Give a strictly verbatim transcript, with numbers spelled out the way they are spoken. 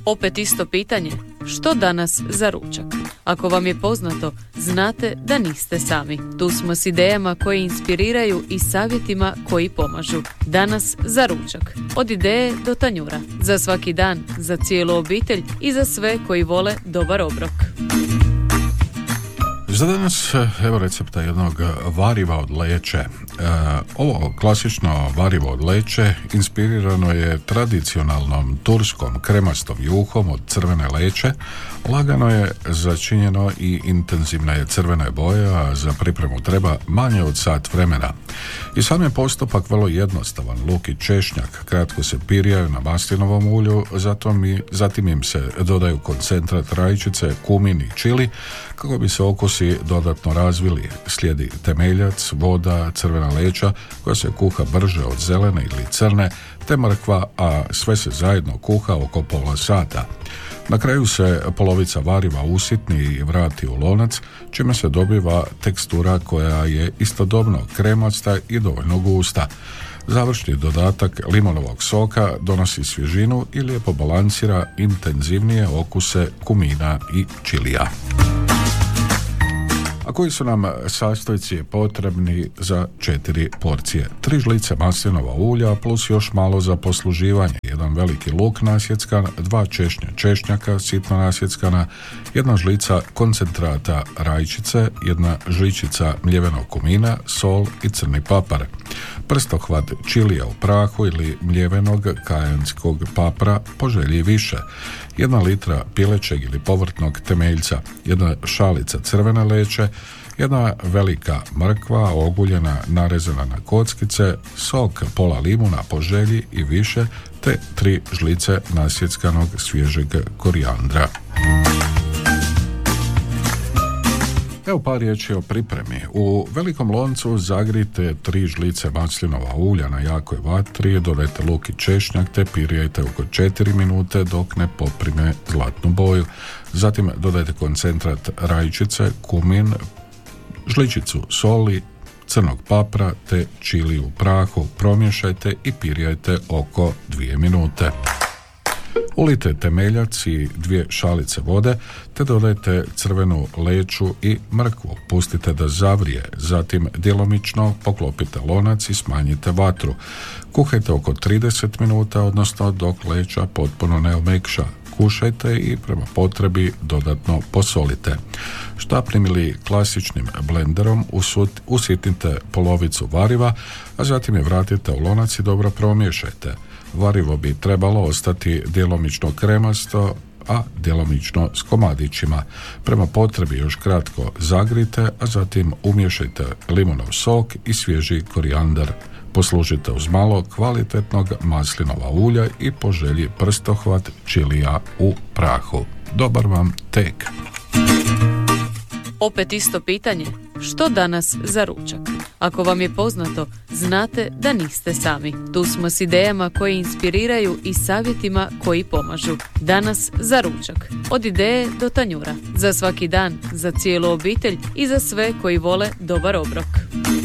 Opet isto pitanje, što danas za ručak? Ako vam je poznato, znate da niste sami. Tu smo s idejama koje inspiriraju i savjetima koji pomažu. Danas za ručak. Od ideje do tanjura. Za svaki dan, za cijelu obitelj i za sve koji vole dobar obrok. Za danas evo recepta jednog variva od leće. E, ovo klasično varivo od leće inspirirano je tradicionalnom turskom kremastom juhom od crvene leće. Lagano je začinjeno i intenzivna je crvena boja, a za pripremu treba manje od sat vremena. I sam je postupak vrlo jednostavan. Luk i češnjak kratko se pirjaju na maslinovom ulju, zatim, mi, zatim im se dodaju koncentrat rajčice, kumin i čili kako bi se okusi dodatno razvili. Slijedi temeljac, voda, crvena leća koja se kuha brže od zelene ili crne, te mrkva, a sve se zajedno kuha oko pola sata. Na kraju se polovica variva usitni i vrati u lonac, čime se dobiva tekstura koja je istodobno kremasta i dovoljno gusta. Završni dodatak limonovog soka donosi svježinu i lijepo balansira intenzivnije okuse kumina i čilija. A koji su nam sastojci potrebni za četiri porcije? Tri žlice maslinova ulja plus još malo za posluživanje, jedan veliki luk nasjeckan, dva češnja češnjaka sitno nasjeckana, jedna žlica koncentrata rajčice, jedna žličica mljevenog kumina, sol i crni papar, prstohvat čilija u prahu ili mljevenog kajanskog papra po želji više, jedna litra pilećeg ili povrtnog temeljca, jedna šalica crvene leće, jedna velika mrkva oguljena narezana na kockice, sok pola limuna po želji i više, te tri žlice nasjeckanog svježeg korijandra. Evo par riječi o pripremi. U velikom loncu zagrijte tri žlice maslinova ulja na jakoj vatri, dodajte luk i češnjak te pirjajte oko četiri minute dok ne poprime zlatnu boju. Zatim dodajte koncentrat rajčice, kumin, žličicu soli, crnog papra te čili u prahu. Promiješajte i pirjajte oko dvije minute. Ulijte temeljac i dvije šalice vode, te dodajte crvenu leću i mrkvu. Pustite da zavrije, zatim djelomično poklopite lonac i smanjite vatru. Kuhajte oko trideset minuta, odnosno dok leća potpuno ne omekša. Kušajte i prema potrebi dodatno posolite. Štapnim ili klasičnim blenderom usitnite polovicu variva, a zatim je vratite u lonac i dobro promiješajte. Varivo bi trebalo ostati djelomično kremasto, a djelomično s komadićima. Prema potrebi još kratko zagrijte, a zatim umiješajte limonov sok i svježi korijandar. Poslužite uz malo kvalitetnog maslinova ulja i po želji prstohvat čilija u prahu. Dobar vam tek! Opet isto pitanje, što danas za ručak? Ako vam je poznato, znate da niste sami. Tu smo s idejama koje inspiriraju i savjetima koji pomažu. Danas za ručak. Od ideje do tanjura. Za svaki dan, za cijelu obitelj i za sve koji vole dobar obrok.